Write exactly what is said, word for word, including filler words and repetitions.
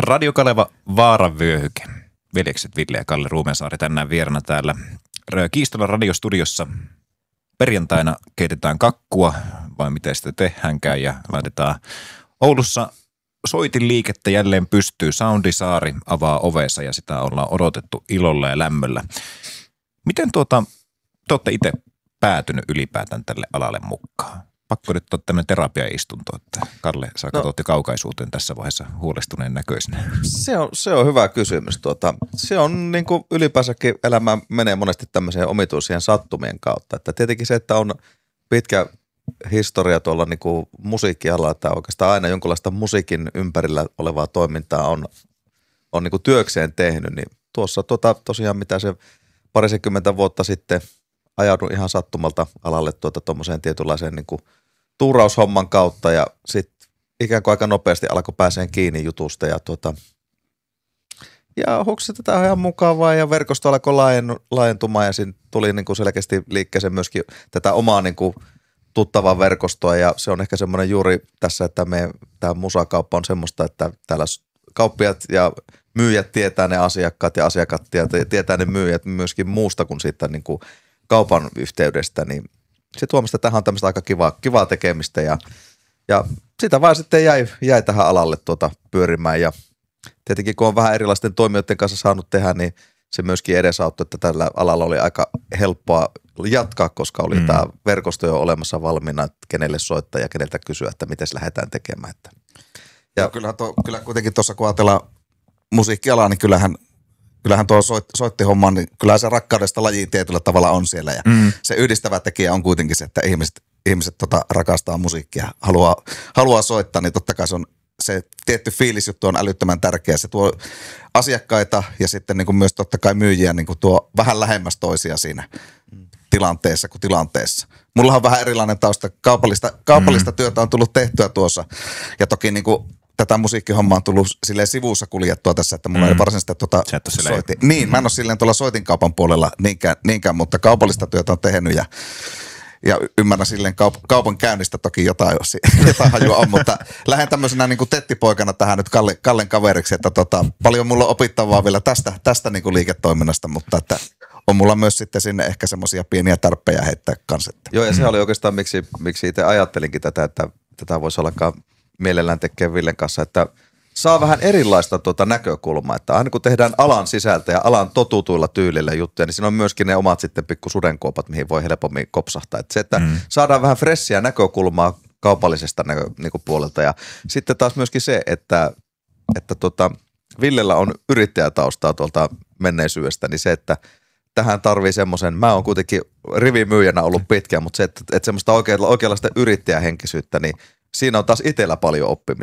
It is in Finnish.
Radio Kaleva Vaaran vyöhyke. Veljekset Ville ja Kalle Ruumensaari tänään vierana täällä Kiistolan radiostudiossa. Perjantaina keitetään kakkua, vai miten sitä tehdäänkään, ja laitetaan Oulussa soitin liikettä jälleen pystyy. Soundisaari avaa ovensa ja sitä ollaan odotettu ilolla ja lämmöllä. Miten tuota, te olette itse päätynyt ylipäätään tälle alalle mukaan? Pakko nyt olla tämmöinen terapiaistunto, että Kalle, sä katsot no, kaukaisuuteen tässä vaiheessa huolestuneen näköisenä. Se on, se on hyvä kysymys. Tuota, se on niin kuin ylipäänsäkin elämä menee monesti tämmöiseen omituisien sattumien kautta. Että tietenkin se, että on pitkä historia tuolla niin kuin musiikkialalla, että oikeastaan aina jonkinlaista musiikin ympärillä olevaa toimintaa on, on niin kuin työkseen tehnyt, niin tuossa tuota, tosiaan mitä se parisenkymmentä vuotta sitten ajaudun ihan sattumalta alalle tuota tuommoiseen tietynlaiseen niin kuin tuuraushomman kautta ja sitten ikään kuin aika nopeasti alkoi pääseen kiinni jutusta ja tuota, ja huksin tätä on ihan mukavaa ja verkosto alkoi laajentumaan ja siinä tuli niin kuin selkeästi liikkeeseen myöskin tätä omaa niin kuin tuttavaa verkostoa ja se on ehkä semmoinen juuri tässä, että me tämä musakauppa on semmoista, että täällä kauppiat ja myyjät tietää ne asiakkaat ja asiakkaat tietää ne myyjät myöskin muusta kuin siitä niin kuin kaupan yhteydestä, niin se tuomista tähän on tämmöistä aika kivaa, kivaa tekemistä ja, ja sitä vaan sitten jäi, jäi tähän alalle tuota pyörimään ja tietenkin kun on vähän erilaisten toimijoiden kanssa saanut tehdä, niin se myöskin edesauttoi, että tällä alalla oli aika helppoa jatkaa, koska oli mm. tämä verkosto jo olemassa valmiina, että kenelle soittaa ja keneltä kysyä, että miten se lähdetään tekemään. Että. Ja kyllähän tuo, kyllä kuitenkin tuossa kun ajatellaan musiikkialaa, niin kyllähän Kyllähän tuo soit, soittihomma, niin kyllähän se rakkaudesta lajiin tietyllä tavalla on siellä ja mm. se yhdistävä tekijä on kuitenkin se, että ihmiset, ihmiset tota, rakastaa musiikkia, haluaa, haluaa soittaa, niin totta kai se on se tietty fiilisjuttu on älyttömän tärkeä. Se tuo asiakkaita ja sitten niin kuin myös totta kai myyjiä niin kuin tuo vähän lähemmäs toisia siinä mm. tilanteessa kuin tilanteessa. Mulla on vähän erilainen tausta. Kaupallista, kaupallista mm. työtä on tullut tehtyä tuossa ja toki niin kuin tätä musiikkihommaa on tullut silleen sivussa kuljettua tässä, että mulla mm. ei varsinaisesti tuota soitin. Niin, mä en ole silleen tuolla soitinkaupan puolella niinkään, niinkään, mutta kaupallista työtä on tehnyt ja, ja ymmärrän silleen kaup- kaupan käynnistä toki jotain, jos jotain hajua on, mutta lähden tämmöisenä niin kuin tettipoikana tähän nyt Kalle, Kallen kaveriksi, että tota, paljon mulla on opittavaa vielä tästä, tästä niin kuin liiketoiminnasta, mutta että on mulla myös sitten sinne ehkä semmoisia pieniä tarpeja heittää kanssa. Joo, ja se oli oikeastaan miksi, miksi itse ajattelinkin tätä, että tätä voisi ollakaan mielellään tekee Villen kanssa, että saa vähän erilaista tuota näkökulmaa, että aina kun tehdään alan sisältä ja alan totutuilla tyylillä juttuja, niin siinä on myöskin ne omat sitten pikku sudenkuopat, mihin voi helpommin kopsahtaa. Että se, että mm. saadaan vähän fressiä näkökulmaa kaupallisesta näkö, niin kuin puolelta ja sitten taas myöskin se, että, että tota, Villellä on yrittäjätaustaa tuolta menneisyydestä, niin se, että tähän tarvii semmoisen, mä oon kuitenkin rivimyyjänä ollut pitkään, mutta se, että, että semmoista oikeanlaista yrittäjähenkisyyttä, niin siinä on taas itsellä paljon oppimista.